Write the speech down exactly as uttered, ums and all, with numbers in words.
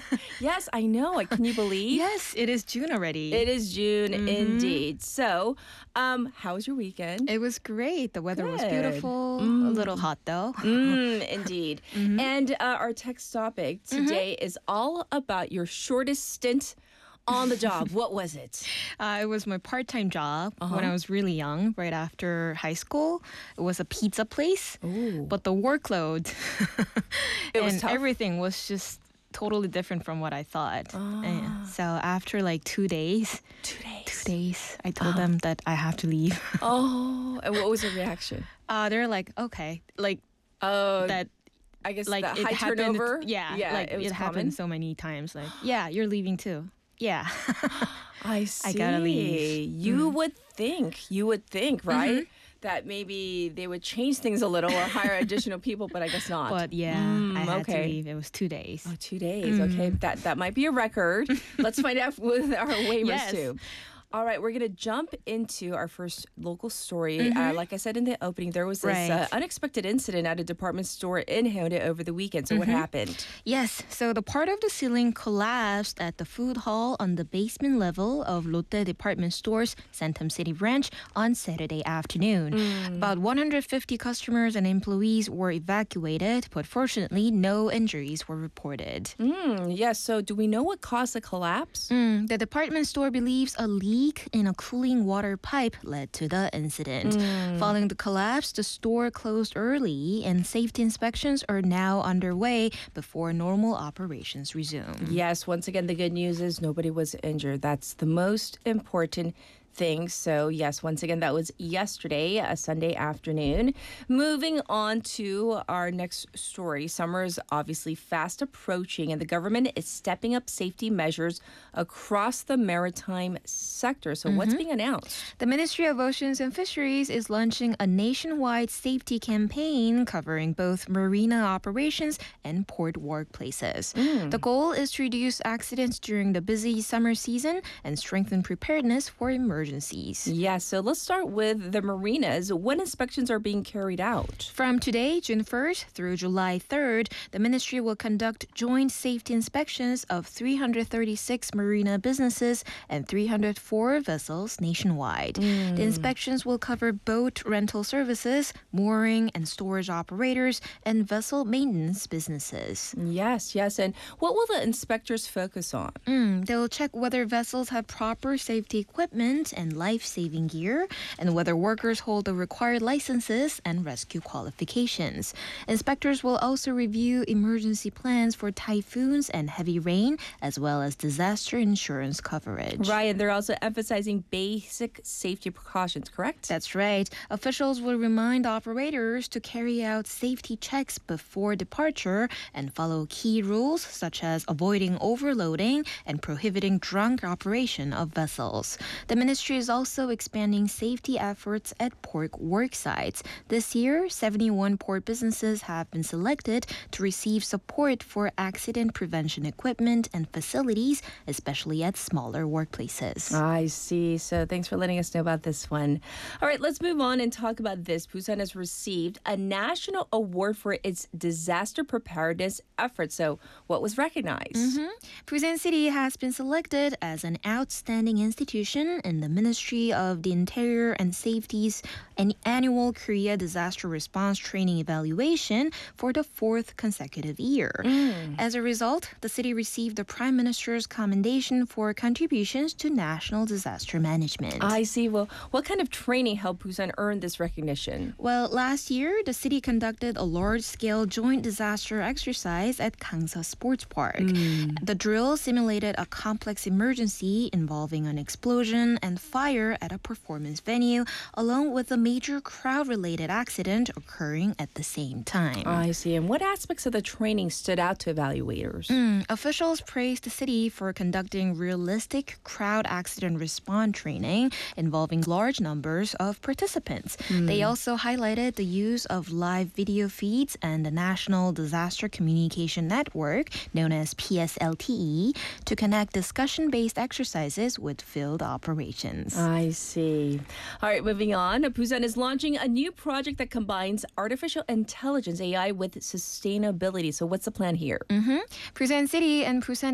Yes, I know. Can you believe? Yes, it is June already. It is June Mhm. indeed. So, um, how was your weekend? It was great. The weather was Good. beautiful. A Mm. little hot though. Mm, indeed. Mhm. And uh, our text topic today is all about your shortest stint on the job. What was it? Uh, it was my part-time job when Uh-huh. I was really young, right after high school. It was a pizza place, Ooh. but the workload It was and tough? everything was just totally different from what I thought. And Ah. so after like two days, Two days. two days, I told them that I have to leave. Oh, and what was the reaction? Uh, they're like, okay, like Oh, that. I guess Like the it high happened. turnover. Yeah, yeah, like it was happened common. so many times. Like, yeah, you're leaving too. Yeah. I see. I gotta leave. You would think, you would think, right? That maybe they would change things a little or hire additional people, but I guess not. But yeah, Mm, I had okay. to leave. It was two days. Oh, two days. Okay, that that might be a record. Let's find out with our waivers Yes. too. All right, we're gonna jump into our first local story. Uh, like I said in the opening, there was this Right. uh, unexpected incident at a department store in Haeundae over the weekend. So what happened? Yes, so the part of the ceiling collapsed at the food hall on the basement level of Lotte Department Store's Centum City branch on Saturday afternoon. About one hundred fifty customers and employees were evacuated, but fortunately, no injuries were reported. Mm, yes. So do we know what caused the collapse? Mm, the department store believes a leak in a cooling water pipe led to the incident. Following the collapse, the store closed early and safety inspections are now underway before normal operations resume. Yes, once again, the good news is nobody was injured. That's the most important thing. So, yes, once again, that was yesterday, a Sunday afternoon. Moving on to our next story. Summer is obviously fast approaching, and the government is stepping up safety measures across the maritime sector. So, what's being announced? The Ministry of Oceans and Fisheries is launching a nationwide safety campaign covering both marina operations and port workplaces. The goal is to reduce accidents during the busy summer season and strengthen preparedness for emergencies. Yes, so let's start with the marinas. When inspections are being carried out? From today, June first, through July third, the ministry will conduct joint safety inspections of three hundred thirty-six marina businesses and three hundred four vessels nationwide. The inspections will cover boat rental services, mooring and storage operators, and vessel maintenance businesses. Yes, yes. And what will the inspectors focus on? Mm, they'll check whether vessels have proper safety equipment and life-saving gear, and whether workers hold the required licenses and rescue qualifications. Inspectors will also review emergency plans for typhoons and heavy rain, as well as disaster insurance coverage. Right, and they're also emphasizing basic safety precautions, correct? That's right. Officials will remind operators to carry out safety checks before departure and follow key rules such as avoiding overloading and prohibiting drunk operation of vessels. The ministry is also expanding safety efforts at port work sites. This year, seventy-one port businesses have been selected to receive support for accident prevention equipment and facilities, especially at smaller workplaces. I see. So thanks for letting us know about this one. All right, let's move on and talk about this. Busan has received a national award for its disaster preparedness efforts. So what was recognized? Busan City has been selected as an outstanding institution in the Ministry of the Interior and Safety's an annual Korea Disaster Response Training Evaluation for the fourth consecutive year. As a result, the city received the Prime Minister's commendation for contributions to national disaster management. I see. Well, what kind of training helped Busan earn this recognition? Well, last year, the city conducted a large-scale joint disaster exercise at Gangsa Sports Park. The drill simulated a complex emergency involving an explosion and fire at a performance venue, along with a major crowd-related accident occurring at the same time. I see. And what aspects of the training stood out to evaluators? Mm, officials praised the city for conducting realistic crowd accident response training involving large numbers of participants. They also highlighted the use of live video feeds and the National Disaster Communication Network, known as P S L T E, to connect discussion-based exercises with field operations. I see. All right, moving on. Busan is launching a new project that combines artificial intelligence, A I, with sustainability. So what's the plan here? Busan City and Busan